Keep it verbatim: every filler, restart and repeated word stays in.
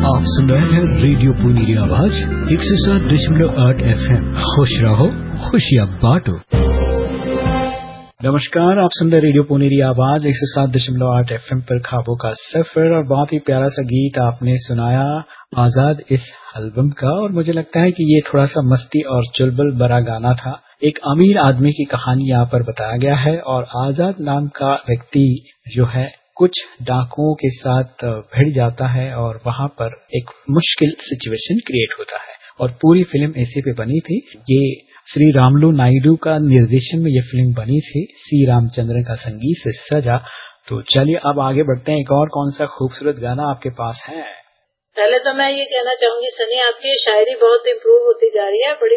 आप सुन रहे हैं रेडियो पुनीरी आवाज एक सौ सात दशमलव आठ एफ एम। खुश रहो, खुशियाँ बांटो। नमस्कार, आप सुन रहे रेडियो पुनीरी आवाज एक सौ सात दशमलव आठ एफ एम पर ख्वाबों का सफर। और बहुत ही प्यारा सा गीत आपने सुनाया आजाद इस एल्बम का। और मुझे लगता है कि ये थोड़ा सा मस्ती और चुलबुल भरा गाना था। एक अमीर आदमी की कहानी यहाँ पर बताया गया है और आजाद नाम का व्यक्ति जो है कुछ डाकुओं के साथ भिड़ जाता है और वहां पर एक मुश्किल सिचुएशन क्रिएट होता है। और पूरी फिल्म इसी पे बनी थी। ये श्री रामलू नायडू का निर्देशन में ये फिल्म बनी थी। सी रामचंद्रन का संगीत से सजा। तो चलिए अब आगे बढ़ते हैं। एक और कौन सा खूबसूरत गाना आपके पास है? पहले तो मैं ये कहना चाहूंगी सनी, आपकी शायरी बहुत इम्प्रूव होती जा रही है। बड़ी